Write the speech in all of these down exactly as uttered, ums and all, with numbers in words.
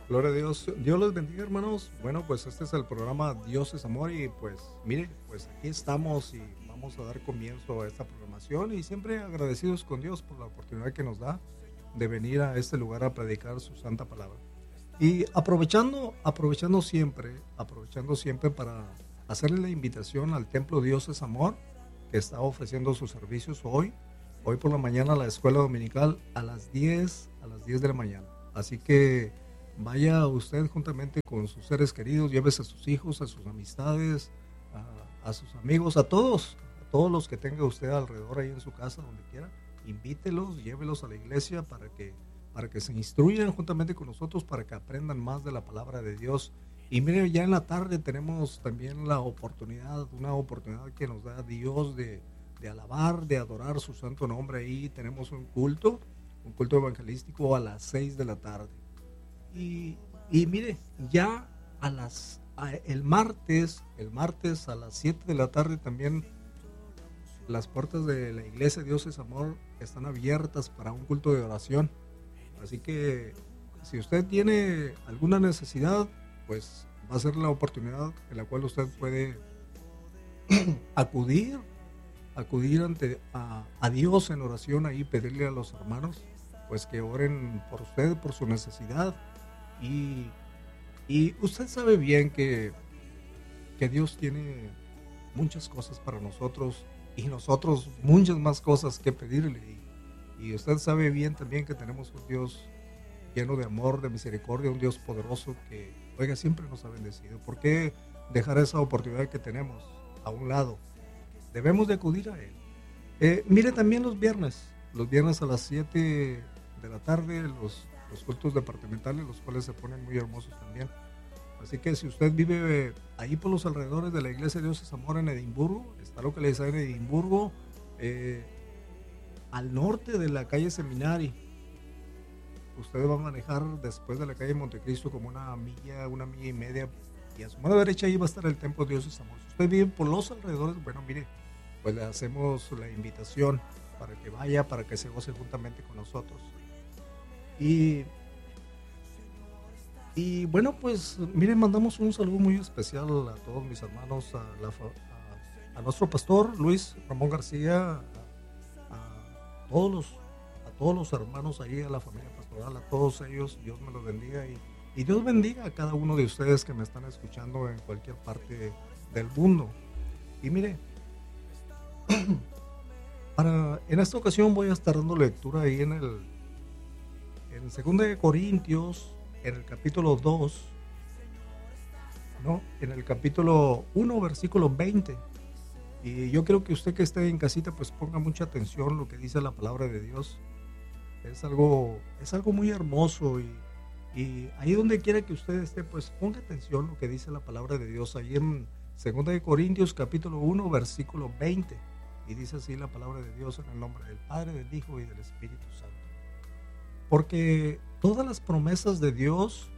Gloria a Dios. Dios les bendiga, hermanos. Bueno, pues este es el programa Dios es Amor y pues mire, pues aquí estamos y vamos a dar comienzo a esta programación y siempre agradecidos con Dios por la oportunidad que nos da de venir a este lugar a predicar su santa palabra. Y aprovechando, aprovechando siempre, aprovechando siempre para hacerle la invitación al Templo Dios es Amor, que está ofreciendo sus servicios hoy, hoy por la mañana a la escuela dominical a las diez, a las diez de la mañana. Así que vaya usted juntamente con sus seres queridos, llévese a sus hijos, a sus amistades, a, a sus amigos, a todos, a todos los que tenga usted alrededor ahí en su casa, donde quiera, invítelos, llévelos a la iglesia para que, para que se instruyan juntamente con nosotros, para que aprendan más de la palabra de Dios. Y mire, ya en la tarde tenemos también la oportunidad, una oportunidad que nos da Dios de, de alabar, de adorar su santo nombre. Ahí tenemos un culto, un culto evangelístico a las seis de la tarde. Y, y mire, ya a las a el martes, el martes a las siete de la tarde también las puertas de la iglesia Dios es Amor están abiertas para un culto de oración. Así que si usted tiene alguna necesidad, pues va a ser la oportunidad en la cual usted puede acudir, acudir ante a, a Dios en oración ahí, pedirle a los hermanos pues que oren por usted, por su necesidad. Y, y usted sabe bien que, que Dios tiene muchas cosas para nosotros y nosotros muchas más cosas que pedirle. Y, y usted sabe bien también que tenemos un Dios lleno de amor, de misericordia, un Dios poderoso que, oiga, siempre nos ha bendecido. ¿Por qué dejar esa oportunidad que tenemos a un lado? Debemos de acudir a Él. Eh, mire también los viernes, los viernes a las siete de la tarde, los... los cultos departamentales, los cuales se ponen muy hermosos también. Así que si usted vive ahí por los alrededores de la iglesia Dios es Amor en Edimburgo, está localizada en Edimburgo, eh, al norte de la calle Seminari. Usted va a manejar después de la calle Montecristo como una milla, una milla y media, y a su mano derecha ahí va a estar el templo Dios es Amor. Si usted vive por los alrededores, bueno, mire, pues le hacemos la invitación para que vaya, para que se goce juntamente con nosotros. Y, y bueno, pues miren, mandamos un saludo muy especial a todos mis hermanos, a, la, a, a nuestro pastor Luis Ramón García, a, a, todos los, a todos los hermanos ahí, a la familia pastoral, a todos ellos, Dios me los bendiga y, y Dios bendiga a cada uno de ustedes que me están escuchando en cualquier parte del mundo. Y mire, para, en esta ocasión voy a estar dando lectura ahí en el en segunda de Corintios, en el capítulo dos, ¿no? En el capítulo uno, versículo veinte. Y yo creo que usted que esté en casita, pues ponga mucha atención lo que dice la palabra de Dios. Es algo, es algo muy hermoso y, y ahí donde quiera que usted esté, pues ponga atención lo que dice la palabra de Dios. Ahí en segunda de Corintios, capítulo uno, versículo veinte. Y dice así la palabra de Dios en el nombre del Padre, del Hijo y del Espíritu Santo. Porque todas las promesas de Dios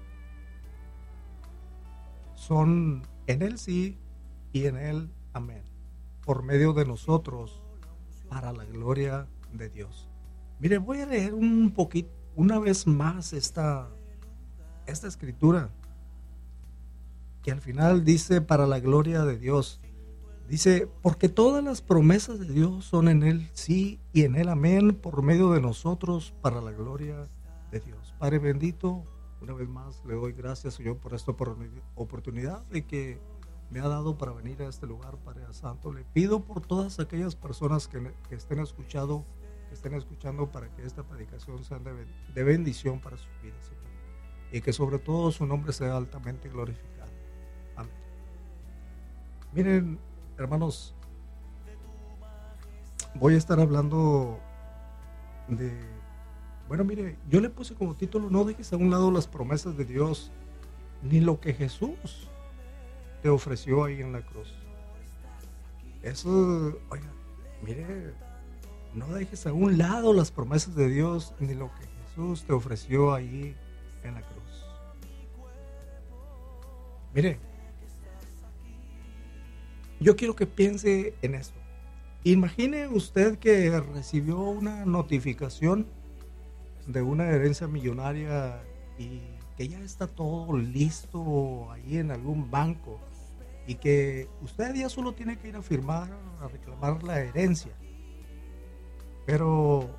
son en Él sí y en Él amén, por medio de nosotros, para la gloria de Dios. Mire, voy a leer un poquito, una vez más esta, esta escritura, que al final dice para la gloria de Dios. Dice, porque todas las promesas de Dios son en Él sí y en Él amén, por medio de nosotros, para la gloria de Dios. Padre bendito, una vez más le doy gracias, Señor, por esta oportunidad de que me ha dado para venir a este lugar, Padre Santo. Le pido por todas aquellas personas que, que estén escuchando, que estén escuchando para que esta predicación sea de, de bendición para sus vidas, Señor. Y que sobre todo su nombre sea altamente glorificado. Amén. Miren, hermanos, voy a estar hablando de, bueno, mire, yo le puse como título, no dejes a un lado las promesas de Dios, ni lo que Jesús te ofreció ahí en la cruz. Eso, oiga, mire, no dejes a un lado las promesas de Dios, ni lo que Jesús te ofreció ahí en la cruz. Mire, yo quiero que piense en esto. Imagine usted que recibió una notificación de una herencia millonaria y que ya está todo listo ahí en algún banco y que usted ya solo tiene que ir a firmar, a reclamar la herencia. Pero,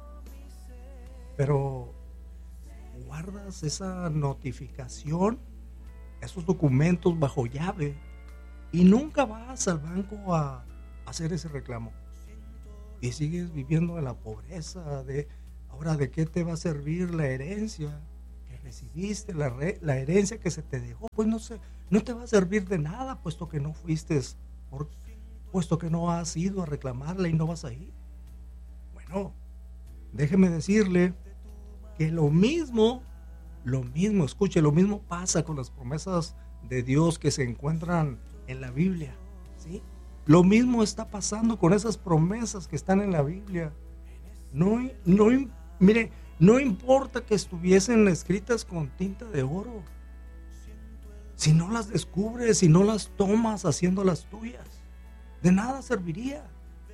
pero guardas esa notificación, esos documentos bajo llave y nunca vas al banco a hacer ese reclamo. Y sigues viviendo en la pobreza de ahora de qué te va a servir la herencia que recibiste, la, re, la herencia que se te dejó, pues no sé, no te va a servir de nada puesto que no fuiste, por, puesto que no has ido a reclamarla y no vas a ir. Bueno, déjeme decirle que lo mismo, lo mismo, escuche, lo mismo pasa con las promesas de Dios que se encuentran en la Biblia, ¿sí? Lo mismo está pasando con esas promesas que están en la Biblia. No, no, mire, no importa que estuviesen escritas con tinta de oro. Si no las descubres, si no las tomas haciéndolas tuyas, de nada serviría.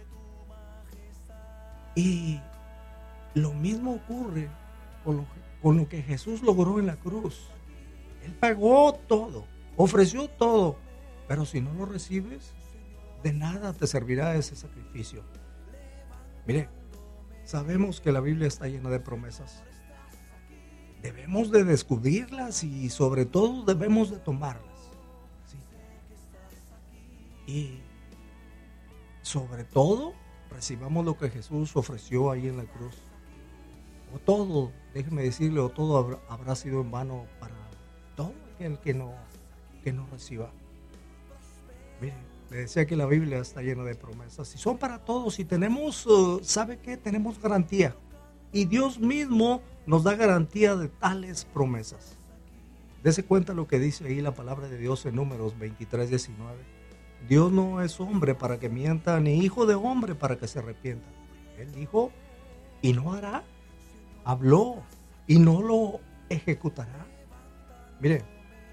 Y lo mismo ocurre con lo, con lo que Jesús logró en la cruz. Él pagó todo, ofreció todo, pero si no lo recibes, de nada te servirá ese sacrificio. Mire, sabemos que la Biblia está llena de promesas. Debemos de descubrirlas y sobre todo debemos de tomarlas, ¿sí? Y sobre todo recibamos lo que Jesús ofreció ahí en la cruz. O todo, déjeme decirle, o todo habrá, habrá sido en vano para todo aquel que no, que no reciba. Mire, le decía que la Biblia está llena de promesas y son para todos y tenemos, uh, ¿sabe qué? Tenemos garantía y Dios mismo nos da garantía de tales promesas. Dese cuenta lo que dice ahí la palabra de Dios en Números veintitrés diecinueve. Dios no es hombre para que mienta, ni hijo de hombre para que se arrepienta. Él dijo y no hará, habló y no lo ejecutará. Mire,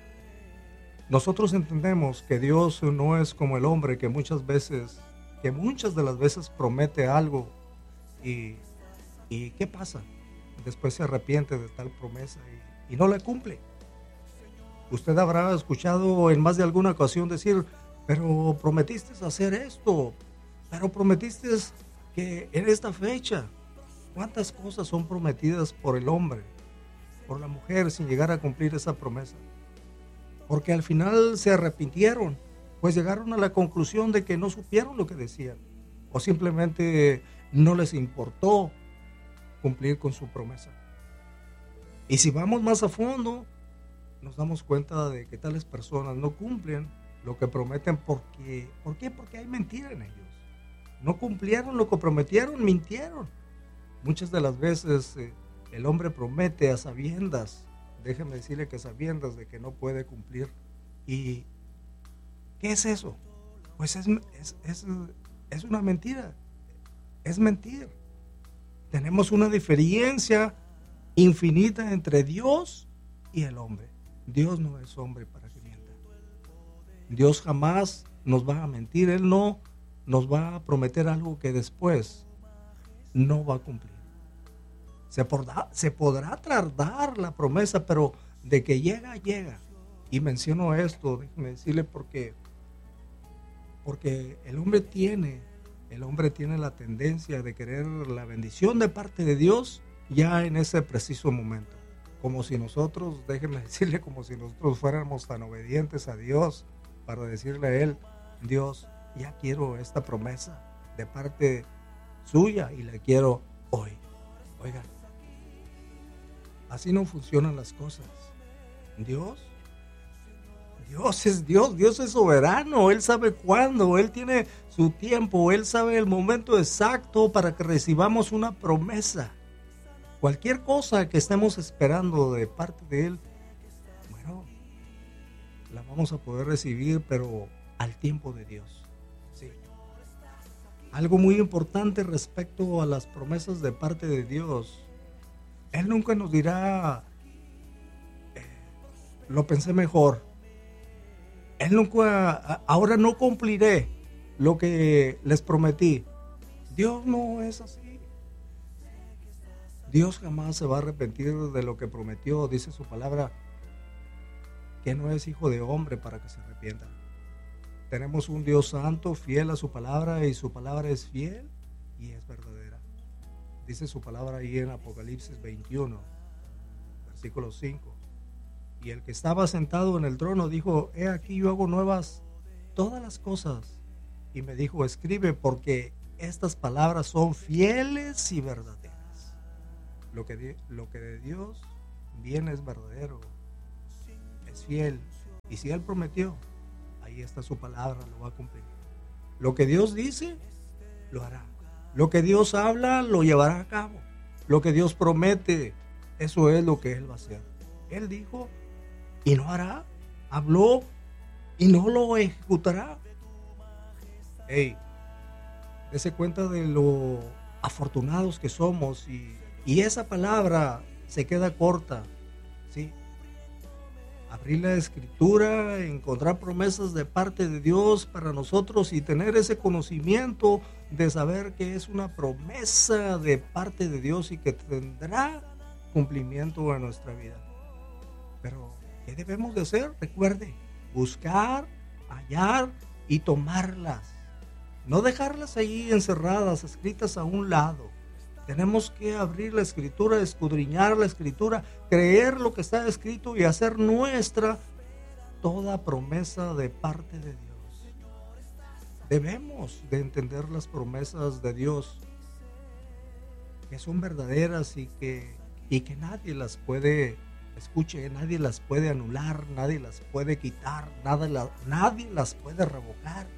nosotros entendemos que Dios no es como el hombre que muchas veces, que muchas de las veces promete algo y, y ¿qué pasa? Después se arrepiente de tal promesa y, y no la cumple. Usted habrá escuchado en más de alguna ocasión decir, pero prometiste hacer esto, pero prometiste que en esta fecha. ¿Cuántas cosas son prometidas por el hombre, por la mujer, sin llegar a cumplir esa promesa? Porque al final se arrepintieron, pues llegaron a la conclusión de que no supieron lo que decían, o simplemente no les importó cumplir con su promesa. Y si vamos más a fondo, nos damos cuenta de que tales personas no cumplen lo que prometen porque, ¿por qué? Porque hay mentira en ellos. No cumplieron lo que prometieron, mintieron. Muchas de las veces eh, el hombre promete a sabiendas, déjeme decirle que sabiendas de que no puede cumplir. ¿Y qué es eso? Pues es, es, es, es una mentira, es mentir. Tenemos una diferencia infinita entre Dios y el hombre. Dios no es hombre para que mienta. Dios jamás nos va a mentir. Él no nos va a prometer algo que después no va a cumplir. Se podrá, se podrá tardar la promesa, pero de que llega, llega. Y menciono esto, déjeme decirle, porque, porque el hombre tiene, el hombre tiene la tendencia de querer la bendición de parte de Dios ya en ese preciso momento. Como si nosotros, déjeme decirle, como si nosotros fuéramos tan obedientes a Dios para decirle a Él, Dios, ya quiero esta promesa de parte suya y la quiero hoy. Oiga, así no funcionan las cosas. Dios, Dios es Dios, Dios es soberano, Él sabe cuándo, Él tiene su tiempo, Él sabe el momento exacto para que recibamos una promesa. Cualquier cosa que estemos esperando de parte de Él, bueno, la vamos a poder recibir, pero al tiempo de Dios. Sí. Algo muy importante respecto a las promesas de parte de Dios. Él nunca nos dirá, eh, lo pensé mejor. Él nunca, ahora no cumpliré lo que les prometí. Dios no es así. Dios jamás se va a arrepentir de lo que prometió. Dice su palabra que no es hijo de hombre para que se arrepienta. Tenemos un Dios santo, fiel a su palabra, y su palabra es fiel y es verdadera. Dice su palabra ahí en Apocalipsis veintiuno, versículo cinco. Y el que estaba sentado en el trono dijo: he aquí yo hago nuevas todas las cosas. Y me dijo: escribe, porque estas palabras son fieles y verdaderas. Lo que de, lo que de Dios viene es verdadero, es fiel. Y si Él prometió, ahí está su palabra, lo va a cumplir. Lo que Dios dice, lo hará. Lo que Dios habla, lo llevará a cabo. Lo que Dios promete, eso es lo que Él va a hacer. Él dijo y no hará. Habló y no lo ejecutará. Hey, dése cuenta de lo afortunados que somos, y, y esa palabra se queda corta, ¿sí? Abrir la escritura, encontrar promesas de parte de Dios para nosotros y tener ese conocimiento de saber que es una promesa de parte de Dios y que tendrá cumplimiento en nuestra vida. Pero, ¿qué debemos de hacer? Recuerde, buscar, hallar y tomarlas. No dejarlas ahí encerradas, escritas a un lado. Tenemos que abrir la escritura, escudriñar la escritura, creer lo que está escrito y hacer nuestra toda promesa de parte de Dios. Debemos de entender las promesas de Dios, que son verdaderas y que, y que nadie las puede, escuche, nadie las puede anular, nadie las puede quitar, nada, la, nadie las puede revocar.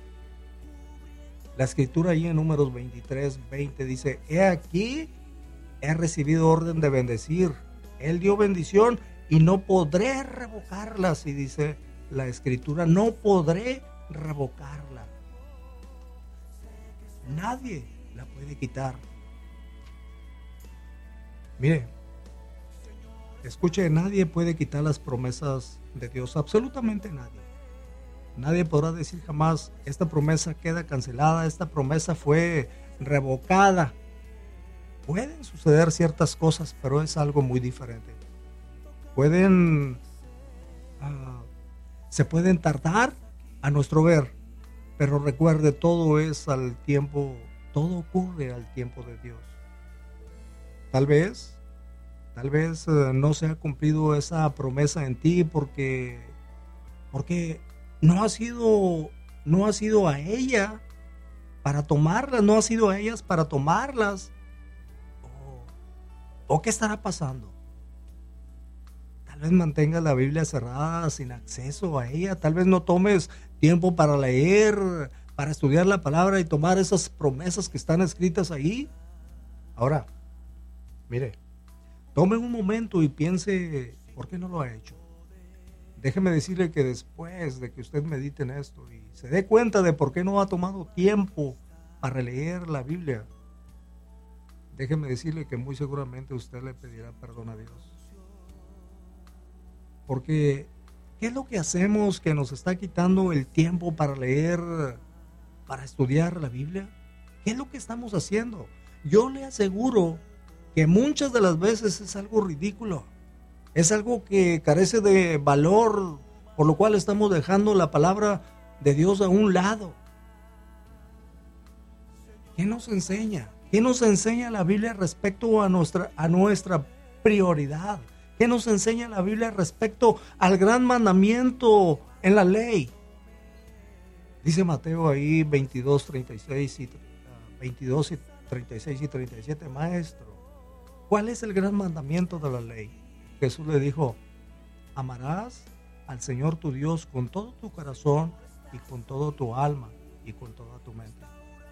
La escritura ahí en Números veintitrés, veinte dice: he aquí, he recibido orden de bendecir. Él dio bendición y no podré revocarlas. Y dice la escritura: no podré revocarla. Nadie la puede quitar. Mire, escuche, nadie puede quitar las promesas de Dios, absolutamente nadie. Nadie podrá decir jamás: esta promesa queda cancelada, esta promesa fue revocada. Pueden suceder ciertas cosas, pero es algo muy diferente. Pueden, uh, se pueden tardar a nuestro ver, pero recuerde, todo es al tiempo, todo ocurre al tiempo de Dios. Tal vez, tal vez uh, no se ha cumplido esa promesa en ti porque, porque No ha sido, no ha sido a ella para tomarlas, no ha sido a ellas para tomarlas. ¿O, o qué estará pasando? Tal vez mantengas la Biblia cerrada, sin acceso a ella. Tal vez no tomes tiempo para leer, para estudiar la palabra y tomar esas promesas que están escritas ahí. Ahora, mire, tome un momento y piense: ¿por qué no lo ha hecho? Déjeme decirle que después de que usted medite en esto y se dé cuenta de por qué no ha tomado tiempo para leer la Biblia, déjeme decirle que muy seguramente usted le pedirá perdón a Dios. Porque, ¿qué es lo que hacemos que nos está quitando el tiempo para leer, para estudiar la Biblia? ¿Qué es lo que estamos haciendo? Yo le aseguro que muchas de las veces es algo ridículo. Es algo que carece de valor, por lo cual estamos dejando la palabra de Dios a un lado. ¿Qué nos enseña? ¿Qué nos enseña la Biblia respecto a nuestra, a nuestra prioridad? ¿Qué nos enseña la Biblia respecto al gran mandamiento en la ley? Dice Mateo ahí veintidós, treinta y seis y veintidós, treinta y seis y treinta y siete: maestro, ¿cuál es el gran mandamiento de la ley? Jesús le dijo: amarás al Señor tu Dios con todo tu corazón y con todo tu alma y con toda tu mente.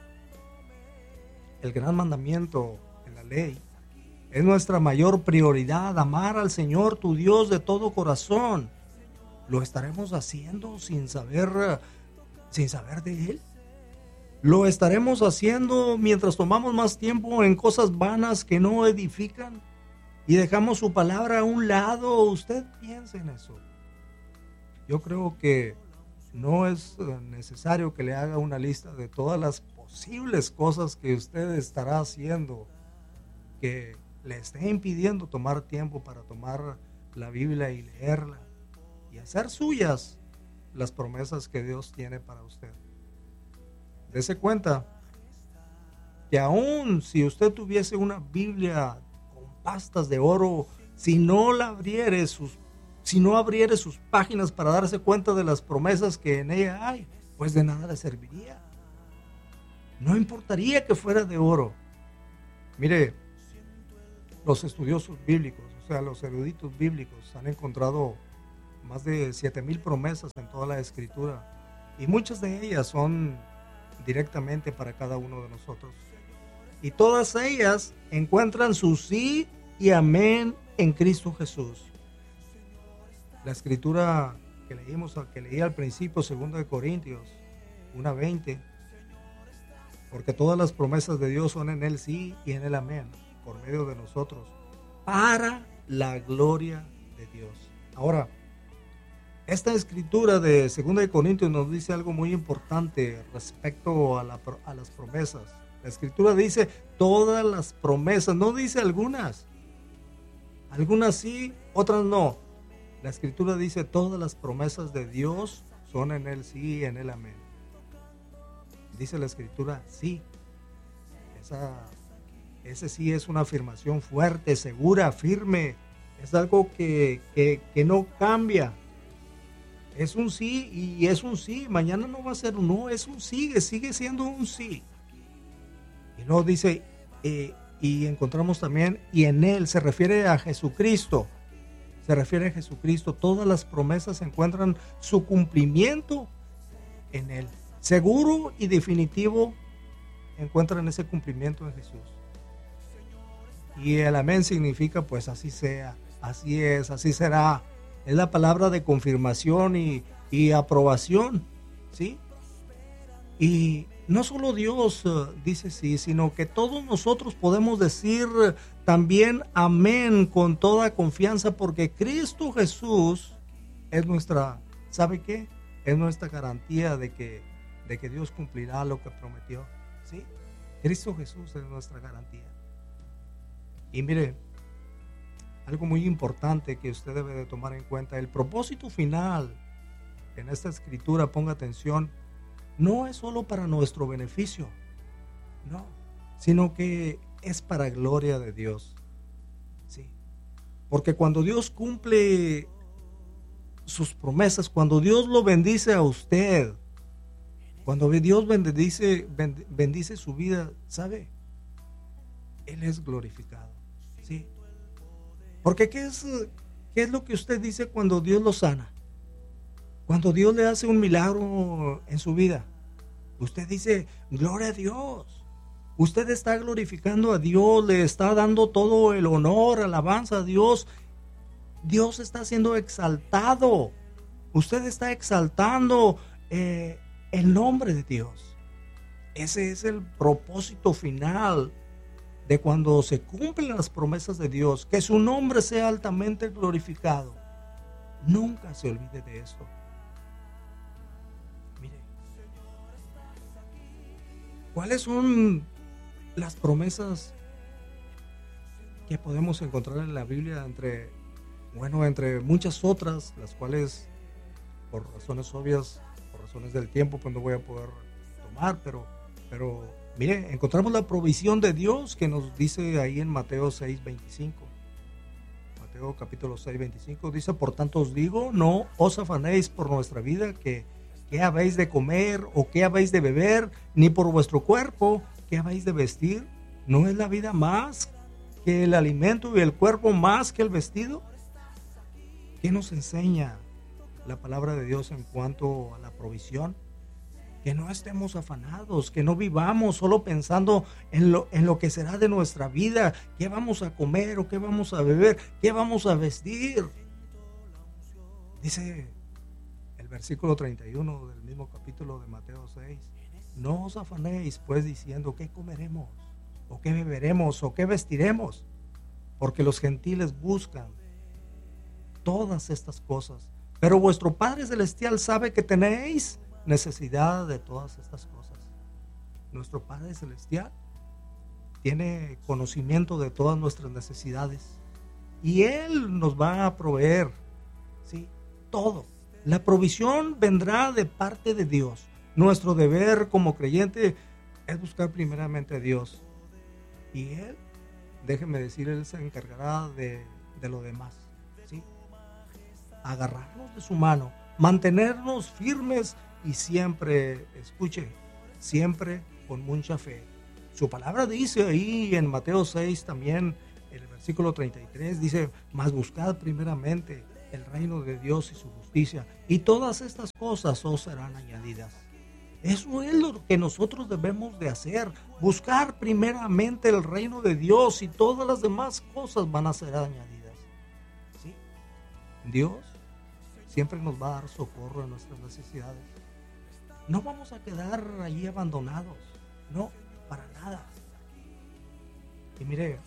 El gran mandamiento en la ley es nuestra mayor prioridad: amar al Señor tu Dios de todo corazón. ¿Lo estaremos haciendo sin saber, sin saber de Él? ¿Lo estaremos haciendo mientras tomamos más tiempo en cosas vanas que no edifican y dejamos su palabra a un lado? Usted piensa en eso. Yo creo que no es necesario que le haga una lista de todas las posibles cosas que usted estará haciendo que le esté impidiendo tomar tiempo para tomar la Biblia y leerla y hacer suyas las promesas que Dios tiene para usted. Dese cuenta que aun si usted tuviese una Biblia con pastas de oro, si no la abriere sus, si no abriere sus páginas para darse cuenta de las promesas que en ella hay, pues de nada le serviría. No importaría que fuera de oro. Mire, los estudiosos bíblicos, o sea, los eruditos bíblicos, han encontrado más de siete mil promesas en toda la Escritura, y muchas de ellas son directamente para cada uno de nosotros. Y todas ellas encuentran su sí y amén en Cristo Jesús. La Escritura que leímos, que leí al principio, segunda de Corintios uno veinte, porque todas las promesas de Dios son en el sí y en el amén, por medio de nosotros, para la gloria de Dios. Ahora, esta escritura de segunda de Corintios nos dice algo muy importante respecto a, la, a las promesas. La escritura dice todas las promesas, no dice algunas. Algunas sí, otras no. La escritura dice todas las promesas de Dios son en el sí y en el amén. Dice la escritura sí. Esa, ese sí es una afirmación fuerte, segura, firme. Es algo que, que, que no cambia. Es un sí y es un sí. Mañana no va a ser un no, es un sí, sigue siendo un sí. Y luego dice, eh, y encontramos también, y en él se refiere a Jesucristo. Se refiere a Jesucristo. Todas las promesas encuentran su cumplimiento en él. Seguro y definitivo encuentran ese cumplimiento en Jesús. Y el amén significa pues así sea, así es, así será. Es la palabra de confirmación y, y aprobación, ¿sí? Y no solo Dios uh, dice sí, sino que todos nosotros podemos decir también amén con toda confianza, porque Cristo Jesús es nuestra, ¿sabe qué? Es nuestra garantía de que, de que Dios cumplirá lo que prometió, ¿sí? Cristo Jesús es nuestra garantía. Y mire, algo muy importante que usted debe de tomar en cuenta, el propósito final en esta escritura, ponga atención, no es solo para nuestro beneficio, no, sino que es para gloria de Dios, sí, porque cuando Dios cumple sus promesas, cuando Dios lo bendice a usted, cuando Dios bendice, bendice su vida, ¿sabe? Él es glorificado, sí. Porque ¿qué es, qué es lo que usted dice cuando Dios lo sana? Cuando Dios le hace un milagro en su vida, usted dice, gloria a Dios. Usted está glorificando a Dios, le está dando todo el honor, alabanza a Dios. Dios está siendo exaltado. Usted está exaltando eh, el nombre de Dios. Ese es el propósito final de cuando se cumplen las promesas de Dios, que su nombre sea altamente glorificado. Nunca se olvide de esto. Mire, ¿cuáles son las promesas que podemos encontrar en la Biblia entre, bueno, entre muchas otras, las cuales por razones obvias, por razones del tiempo, pues no voy a poder tomar, pero, pero mire, encontramos la provisión de Dios que nos dice ahí en Mateo seis veinticinco. Mateo capítulo seis veinticinco dice, por tanto os digo, no os afanéis por nuestra vida, que qué habéis de comer o qué habéis de beber, ni por vuestro cuerpo, qué habéis de vestir. ¿No es la vida más que el alimento y el cuerpo más que el vestido? ¿Qué nos enseña la palabra de Dios en cuanto a la provisión? Que no estemos afanados, que no vivamos solo pensando en lo, en lo que será de nuestra vida, qué vamos a comer o qué vamos a beber, qué vamos a vestir. Dice el versículo treinta y uno del mismo capítulo de Mateo seis, no os afanéis pues diciendo qué comeremos, o qué beberemos, o qué vestiremos, porque los gentiles buscan todas estas cosas, pero vuestro Padre Celestial sabe que tenéis necesidad de todas estas cosas. Nuestro Padre Celestial tiene conocimiento de todas nuestras necesidades y Él nos va a proveer, ¿sí? Todo. La provisión vendrá de parte de Dios. Nuestro deber como creyente es buscar primeramente a Dios. Y Él, déjeme decir, Él se encargará de, de lo demás, ¿sí? Agarrarnos de su mano, mantenernos firmes y siempre, escuche, siempre con mucha fe. Su palabra dice ahí en Mateo seis también, en el versículo treinta y tres, dice, mas buscad primeramente el reino de Dios y su justicia, y todas estas cosas os serán añadidas. Eso es lo que nosotros debemos de hacer, buscar primeramente el reino de Dios y todas las demás cosas van a ser añadidas. ¿Sí? Dios siempre nos va a dar socorro en nuestras necesidades. No vamos a quedar allí abandonados, no, para nada. Y mire,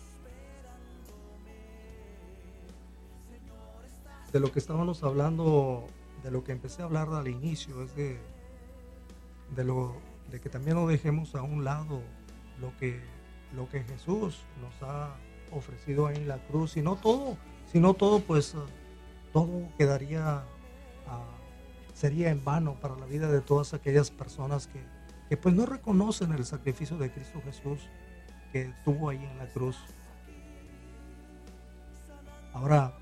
de lo que estábamos hablando, de lo que empecé a hablar al inicio, es de, de, lo, de que también no dejemos a un lado lo que, lo que Jesús nos ha ofrecido ahí en la cruz, si no todo, si no todo, pues todo quedaría, uh, sería en vano para la vida de todas aquellas personas que, que pues no reconocen el sacrificio de Cristo Jesús que tuvo ahí en la cruz. Ahora,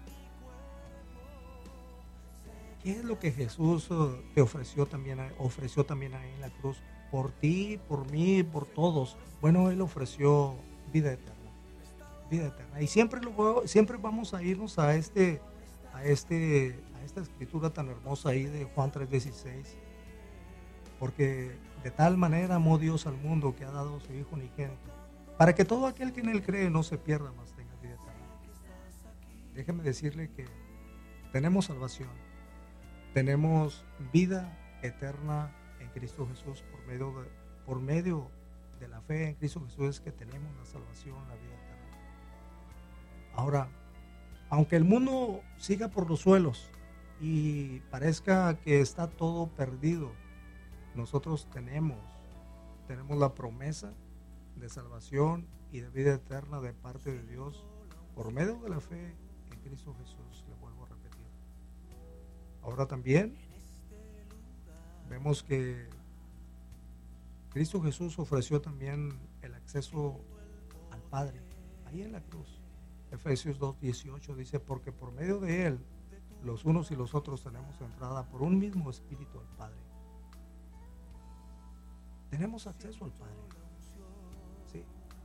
¿qué es lo que Jesús te ofreció también, ofreció también ahí en la cruz? Por ti, por mí, por todos. Bueno, Él ofreció vida eterna. Vida eterna. Y siempre, lo, siempre vamos a irnos a, este, a, este, a esta escritura tan hermosa ahí de Juan tres dieciséis. Porque de tal manera amó Dios al mundo que ha dado a su Hijo unigénito, para que todo aquel que en Él cree no se pierda, mas tenga vida eterna. Déjeme decirle que tenemos salvación. Tenemos vida eterna en Cristo Jesús por medio de, por medio de la fe en Cristo Jesús es que tenemos la salvación, la vida eterna. Ahora, aunque el mundo siga por los suelos y parezca que está todo perdido, nosotros tenemos, tenemos la promesa de salvación y de vida eterna de parte de Dios por medio de la fe en Cristo Jesús. Le vuelvo a repetir. Ahora también vemos que Cristo Jesús ofreció también el acceso al Padre, ahí en la cruz. Efesios dos dieciocho dice, porque por medio de Él, los unos y los otros tenemos entrada por un mismo Espíritu al Padre. Tenemos acceso al Padre. ¿Sí?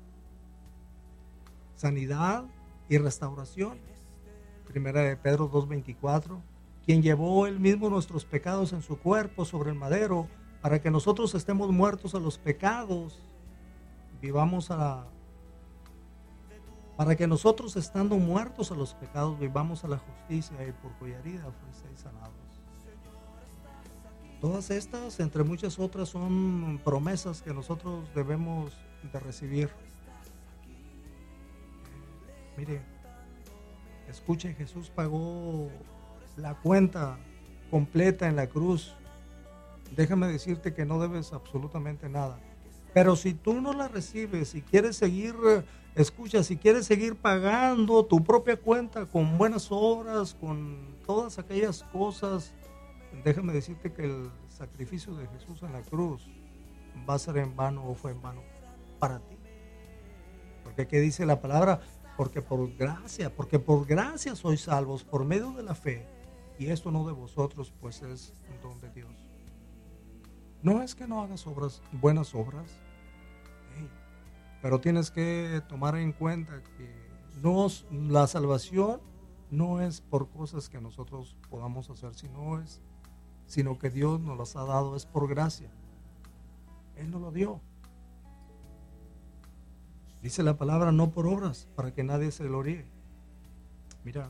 Sanidad y restauración. Primera de Pedro dos veinticuatro, quien llevó él mismo nuestros pecados en su cuerpo sobre el madero, para que nosotros estemos muertos a los pecados, vivamos a la, para que nosotros estando muertos a los pecados, vivamos a la justicia, y por cuya herida fuisteis sanados. Todas estas, entre muchas otras, son promesas que nosotros debemos de recibir. Eh, mire, escuche, Jesús pagó la cuenta completa en la cruz. Déjame decirte que no debes absolutamente nada. Pero si tú no la recibes y quieres seguir, escucha, si quieres seguir pagando tu propia cuenta con buenas obras, con todas aquellas cosas, déjame decirte que el sacrificio de Jesús en la cruz va a ser en vano o fue en vano para ti. Porque ¿qué dice la palabra? Porque por gracia, porque por gracia sois salvos por medio de la fe. Y esto no de vosotros, pues es un don de Dios. No es que no hagas obras, buenas obras, hey, pero tienes que tomar en cuenta que no, la salvación no es por cosas que nosotros podamos hacer, sino, es, sino que Dios nos las ha dado, es por gracia. Él nos lo dio. Dice la palabra, no por obras, para que nadie se gloríe. Mira,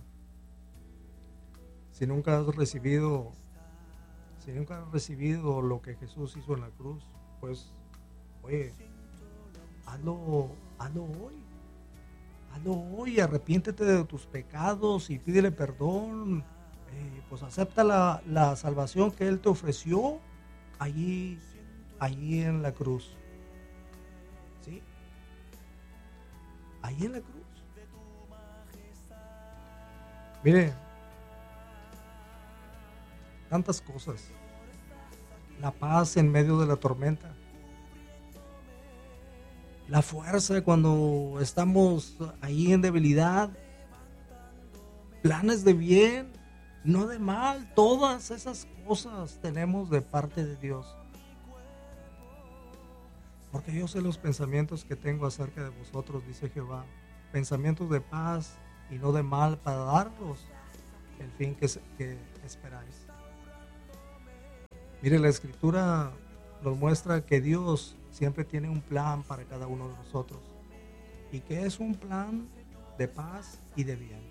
si nunca has recibido, si nunca has recibido lo que Jesús hizo en la cruz, pues, oye, hazlo, hazlo hoy. Hazlo hoy, arrepiéntete de tus pecados y pídele perdón. Eh, pues acepta la, la salvación que Él te ofreció allí, allí en la cruz. ¿Sí? ahí en la cruz. Mire, tantas cosas. La paz en medio de la tormenta. La fuerza cuando estamos ahí en debilidad. Planes de bien, no de mal. Todas esas cosas tenemos de parte de Dios. Porque yo sé los pensamientos que tengo acerca de vosotros, dice Jehová. Pensamientos de paz y no de mal, para daros el fin que, que esperáis. Mire, la Escritura nos muestra que Dios siempre tiene un plan para cada uno de nosotros, y que es un plan de paz y de bien.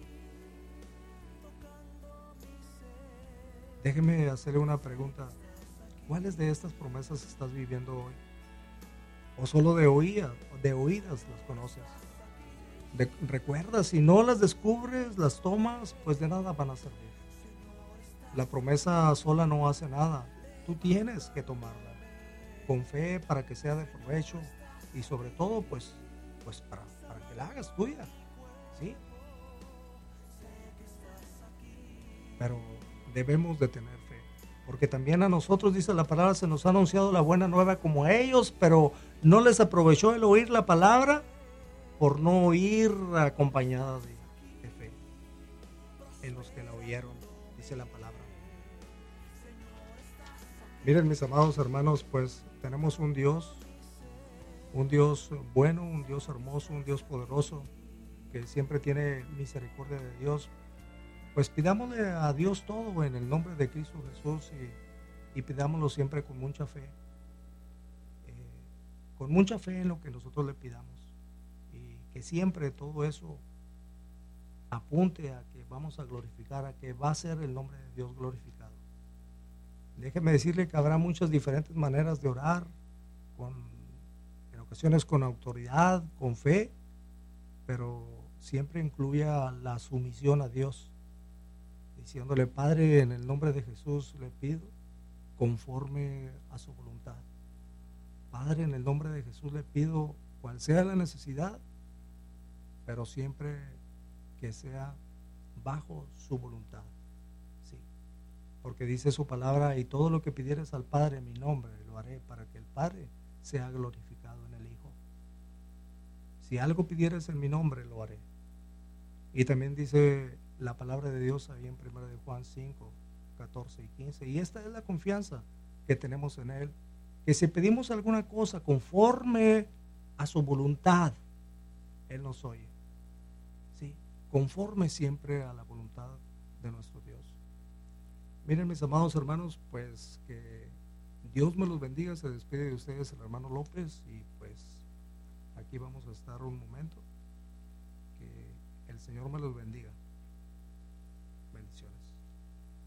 Déjeme hacerle una pregunta. ¿Cuáles de estas promesas estás viviendo hoy? ¿O solo de oídas, de oídas las conoces? De, recuerda, si no las descubres, las tomas, pues de nada van a servir. La promesa sola no hace nada. Tú tienes que tomarla con fe para que sea de provecho, y sobre todo pues, pues para, para que la hagas tuya, ¿sí? Pero debemos de tener fe, porque también a nosotros, dice la palabra, se nos ha anunciado la buena nueva como a ellos, pero no les aprovechó el oír la palabra por no oír acompañada de, de fe en los que la oyeron, dice la palabra. Miren, mis amados hermanos, pues tenemos un Dios, un Dios bueno, un Dios hermoso, un Dios poderoso, que siempre tiene misericordia de Dios. Pues pidámosle a Dios todo en el nombre de Cristo Jesús, y, y pidámoslo siempre con mucha fe, eh, con mucha fe en lo que nosotros le pidamos, y que siempre todo eso apunte a que vamos a glorificar, a que va a ser el nombre de Dios glorificado. Déjeme decirle que habrá muchas diferentes maneras de orar, con, en ocasiones con autoridad, con fe, pero siempre incluya la sumisión a Dios, diciéndole: Padre, en el nombre de Jesús le pido conforme a su voluntad. Padre, en el nombre de Jesús le pido cual sea la necesidad, pero siempre que sea bajo su voluntad. Sí, porque dice su palabra: y todo lo que pidieres al Padre en mi nombre lo haré, para que el Padre sea glorificado en el Hijo. Si algo pidieres en mi nombre, lo haré. Y también dice la palabra de Dios ahí en primera de Juan cinco, catorce y quince, y esta es la confianza que tenemos en Él, que si pedimos alguna cosa conforme a su voluntad, Él nos oye. Sí, conforme siempre a la voluntad de nuestro Dios. Miren, mis amados hermanos, pues que Dios me los bendiga. Se despide de ustedes el hermano López, y pues aquí vamos a estar un momento. Que el Señor me los bendiga.